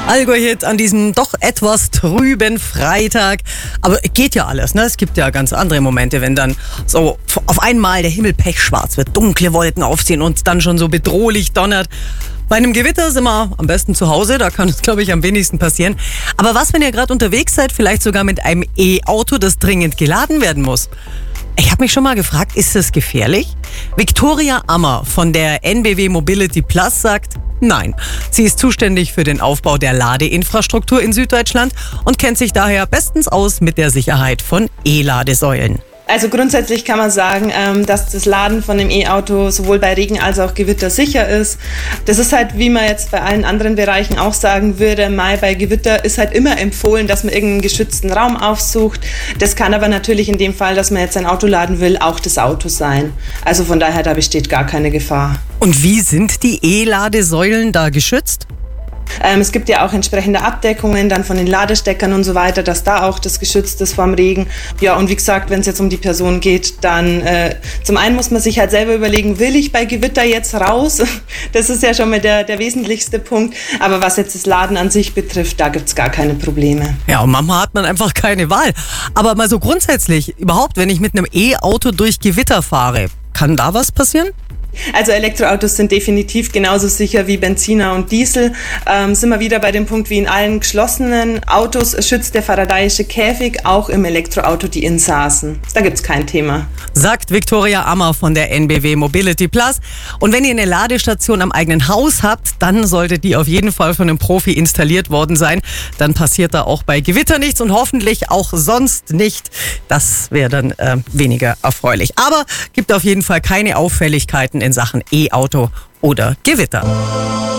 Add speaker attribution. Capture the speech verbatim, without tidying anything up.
Speaker 1: Allgäu-Hit an diesem doch etwas trüben Freitag. Aber geht ja alles, ne? Es gibt ja ganz andere Momente, wenn dann so auf einmal der Himmel pechschwarz wird, dunkle Wolken aufziehen und dann schon so bedrohlich donnert. Bei einem Gewitter sind wir am besten zu Hause, da kann es, glaube ich, am wenigsten passieren. Aber was, wenn ihr gerade unterwegs seid, vielleicht sogar mit einem E-Auto, das dringend geladen werden muss? Ich habe mich schon mal gefragt, ist das gefährlich? Viktoria Ammer von der N B W Mobility Plus sagt, nein. Sie ist zuständig für den Aufbau der Ladeinfrastruktur in Süddeutschland und kennt sich daher bestens aus mit der Sicherheit von E-Ladesäulen.
Speaker 2: Also grundsätzlich kann man sagen, dass das Laden von dem E-Auto sowohl bei Regen als auch Gewitter sicher ist. Das ist halt, wie man jetzt bei allen anderen Bereichen auch sagen würde, mal bei Gewitter ist halt immer empfohlen, dass man irgendeinen geschützten Raum aufsucht. Das kann aber natürlich in dem Fall, dass man jetzt ein Auto laden will, auch das Auto sein. Also von daher, da besteht gar keine Gefahr.
Speaker 1: Und wie sind die E-Ladesäulen da geschützt?
Speaker 2: Ähm, es gibt ja auch entsprechende Abdeckungen dann von den Ladesteckern und so weiter, dass da auch das geschützt ist vorm Regen. Ja, und wie gesagt, wenn es jetzt um die Person geht, dann äh, zum einen muss man sich halt selber überlegen, will ich bei Gewitter jetzt raus? Das ist ja schon mal der, der wesentlichste Punkt. Aber was jetzt das Laden an sich betrifft, da gibt es gar keine Probleme.
Speaker 1: Ja, und manchmal hat man einfach keine Wahl. Aber mal so grundsätzlich, überhaupt, wenn ich mit einem E-Auto durch Gewitter fahre, kann da was passieren?
Speaker 2: Also Elektroautos sind definitiv genauso sicher wie Benziner und Diesel. Ähm, sind wir wieder bei dem Punkt, wie in allen geschlossenen Autos schützt der faradayische Käfig auch im Elektroauto die Insassen. Da gibt's kein Thema.
Speaker 1: Sagt Viktoria Ammer von der N B W Mobility Plus. Und wenn ihr eine Ladestation am eigenen Haus habt, dann sollte die auf jeden Fall von einem Profi installiert worden sein. Dann passiert da auch bei Gewitter nichts und hoffentlich auch sonst nicht. Das wäre dann äh, weniger erfreulich. Aber gibt auf jeden Fall keine Auffälligkeiten in Sachen E-Auto oder Gewitter.